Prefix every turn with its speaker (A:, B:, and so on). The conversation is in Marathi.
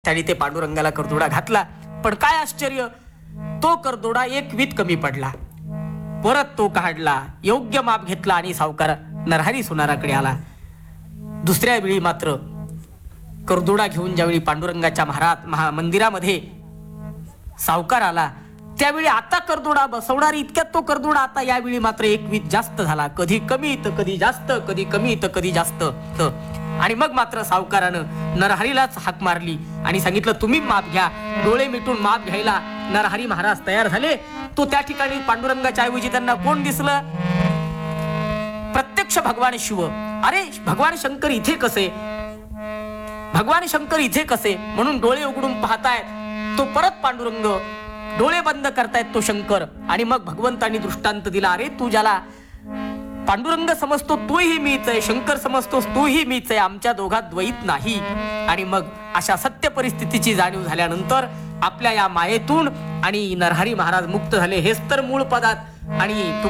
A: त्याने ते पांडुरंगाला करदोडा घातला. पण काय आश्चर्य, तो करदोडा एक वीत कमी पडला. परत तो काढला, योग्य माप घेतला आणि सावकार नरहरी सोनाराकडे आला. दुसऱ्या वेळी मात्र करदोडा घेऊन ज्यावेळी पांडुरंगाच्या मंदिरामध्ये सावकार आला, त्यावेळी आता करदोडा बसवणारी इतक्यात तो करदोडा आता यावेळी मात्र एक वीत जास्त झाला. कधी कमी तर कधी जास्त, कधी कमी तर कधी जास्त. आणि मग मात्र सावकारानं नरहरीलाच हाक मारली आणि सांगितलं, तुम्ही माप घ्या. डोळे मिटून माप घ्यायला नरहरी महाराज तयार झाले. तो त्या ठिकाणी पांडुरंगाच्या ऐवजी त्यांना कोण दिसलं? प्रत्यक्ष भगवान शिव. अरे भगवान शंकर इथे कसे, भगवान शंकर इथे कसे म्हणून डोळे उघडून पाहतायत तो परत पांडुरंग, डोळे बंद करतायत तो शंकर. आणि मग भगवंतांनी दृष्टांत दिला, अरे तू ज्याला पांडुरंग समजतो तोही मीच आहे, शंकर समजतोस तोही मीच आहे, आमच्या दोघात द्वैत नाही. आणि मग अशा सत्य परिस्थितीची जाणीव झाल्यानंतर आपल्या या मायेतून आणि नरहरी महाराज मुक्त झाले. हेच तर मूळ पदात आणि